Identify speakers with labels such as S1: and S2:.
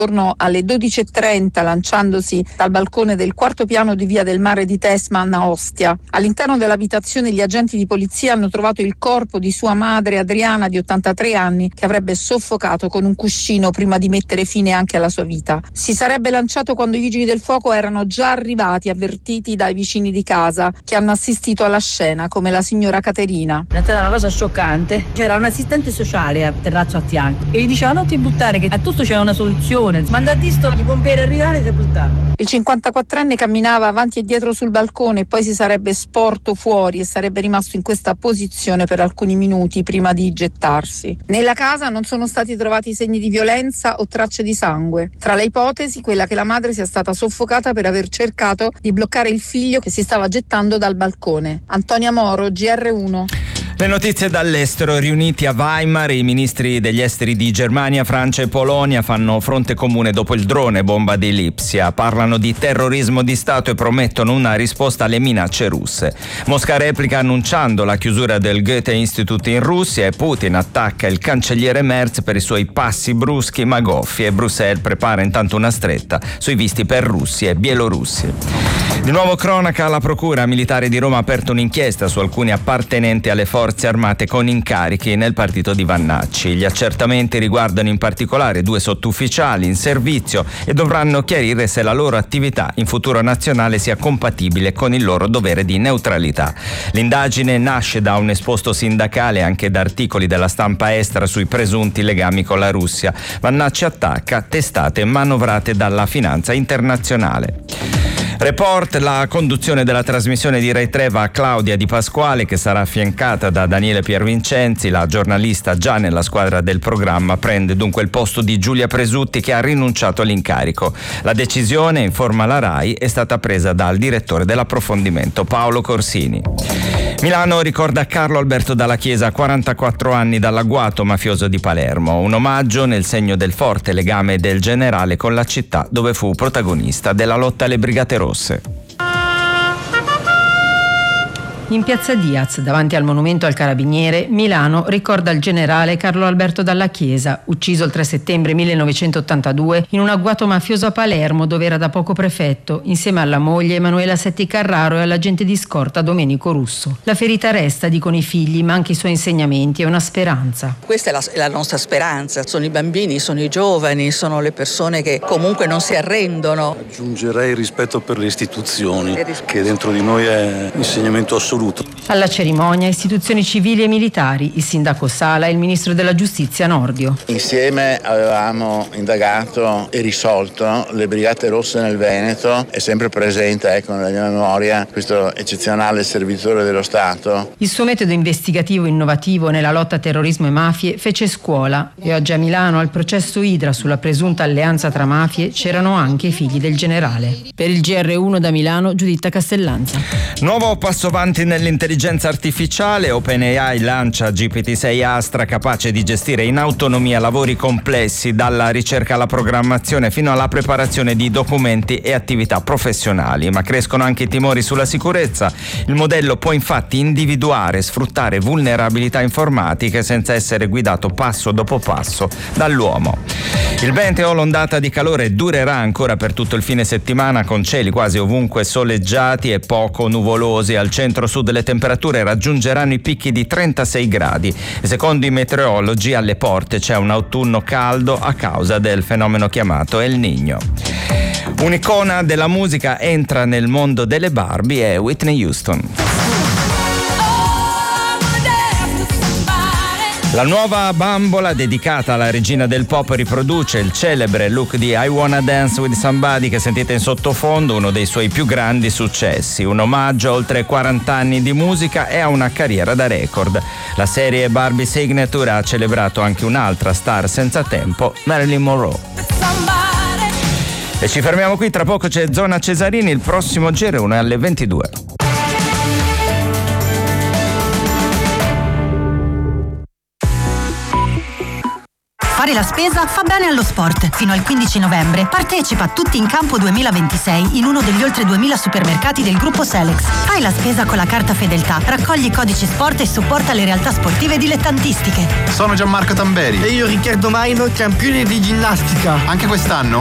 S1: alle 12:30 lanciandosi dal balcone del quarto piano di Via del Mare di Tesman a Ostia. All'interno dell'abitazione gli agenti di polizia hanno trovato il corpo di sua madre Adriana di 83 anni che avrebbe soffocato con un cuscino prima di mettere fine anche alla sua vita. Si sarebbe lanciato quando i vigili del fuoco erano già arrivati, avvertiti dai vicini di casa che hanno assistito alla scena, come la signora Caterina.
S2: È stata una cosa scioccante. C'era un assistente sociale a terrazzo a fianco e gli diceva non ti buttare che a tutto c'è una soluzione. Manda a disto i pompieri arrivare e si buttare.
S1: Il 54enne camminava avanti e dietro sul balcone e poi si sarebbe sporto fuori e sarebbe rimasto in questa posizione per alcuni minuti prima di gettarsi. Nella casa non sono stati trovati segni di violenza o tracce di sangue. Tra le ipotesi, quella che la madre sia stata soffocata per aver cercato di bloccare il figlio che si stava gettando dal balcone. Antonia Moro, GR1.
S3: Le notizie dall'estero. Riuniti a Weimar, i ministri degli esteri di Germania, Francia e Polonia fanno fronte comune dopo il drone bomba di Lipsia. Parlano di terrorismo di Stato e promettono una risposta alle minacce russe. Mosca replica annunciando la chiusura del Goethe Institute in Russia e Putin attacca il cancelliere Merz per i suoi passi bruschi ma goffi e Bruxelles prepara intanto una stretta sui visti per russi e bielorussi. Di nuovo cronaca, la Procura Militare di Roma ha aperto un'inchiesta su alcuni appartenenti alle forze armate con incarichi nel partito di Vannacci. Gli accertamenti riguardano in particolare 2 sottufficiali in servizio e dovranno chiarire se la loro attività in futuro nazionale sia compatibile con il loro dovere di neutralità. L'indagine nasce da un esposto sindacale e anche da articoli della stampa estera sui presunti legami con la Russia. Vannacci attacca testate manovrate dalla finanza internazionale. Report, la conduzione della trasmissione di Rai 3 va a Claudia Di Pasquale, che sarà affiancata da Daniele Piervincenzi. La giornalista già nella squadra del programma prende dunque il posto di Giulia Presutti, che ha rinunciato all'incarico. La decisione, informa la Rai, è stata presa dal direttore dell'approfondimento Paolo Corsini. Milano ricorda Carlo Alberto Dalla Chiesa, 44 anni dall'agguato mafioso di Palermo. Un omaggio nel segno del forte legame del generale con la città dove fu protagonista della lotta alle Brigate Rosse.
S4: In piazza Diaz, davanti al monumento al Carabiniere, Milano ricorda il generale Carlo Alberto Dalla Chiesa, ucciso il 3 settembre 1982 in un agguato mafioso a Palermo, dove era da poco prefetto, insieme alla moglie Emanuela Setti Carraro e all'agente di scorta Domenico Russo. La ferita resta, dicono i figli, ma anche i suoi insegnamenti e una speranza.
S5: Questa è la nostra speranza, sono i bambini, sono i giovani, sono le persone che comunque non si arrendono.
S6: Aggiungerei il rispetto per le istituzioni, che dentro di noi è insegnamento assoluto.
S4: Alla cerimonia istituzioni civili e militari, il sindaco Sala e il ministro della giustizia Nordio.
S7: Insieme avevamo indagato e risolto le Brigate Rosse nel Veneto. È sempre presente nella mia memoria questo eccezionale servitore dello Stato.
S4: Il suo metodo investigativo innovativo nella lotta a terrorismo e mafie fece scuola e oggi a Milano al processo Idra sulla presunta alleanza tra mafie c'erano anche i figli del generale. Per il GR1 da Milano, Giuditta Castellanza.
S3: Nuovo passo avanti nell'intelligenza artificiale. OpenAI lancia GPT-6 Astra, capace di gestire in autonomia lavori complessi, dalla ricerca alla programmazione fino alla preparazione di documenti e attività professionali. Ma crescono anche i timori sulla sicurezza. Il modello può infatti individuare e sfruttare vulnerabilità informatiche senza essere guidato passo dopo passo dall'uomo. Il vento o l'ondata di calore durerà ancora per tutto il fine settimana, con cieli quasi ovunque soleggiati e poco nuvolosi. Al centro-sud le temperature raggiungeranno i picchi di 36 gradi. Secondo i meteorologi, alle porte c'è un autunno caldo a causa del fenomeno chiamato El Niño. Un'icona della musica entra nel mondo delle Barbie, è Whitney Houston. La nuova bambola, dedicata alla regina del pop, riproduce il celebre look di I Wanna Dance With Somebody che sentite in sottofondo, uno dei suoi più grandi successi. Un omaggio a oltre 40 anni di musica e a una carriera da record. La serie Barbie Signature ha celebrato anche un'altra star senza tempo, Marilyn Monroe. E ci fermiamo qui, tra poco c'è Zona Cesarini, il prossimo GR1 è alle 22.
S8: Fare la spesa fa bene allo sport. Fino al 15 novembre partecipa a Tutti in Campo 2026 in uno degli oltre 2000 supermercati del gruppo Selex. Fai la spesa con la carta Fedeltà, raccogli i codici sport e supporta le realtà sportive dilettantistiche.
S9: Sono Gianmarco Tamberi.
S10: E io Riccardo Maino, campione di ginnastica.
S9: Anche quest'anno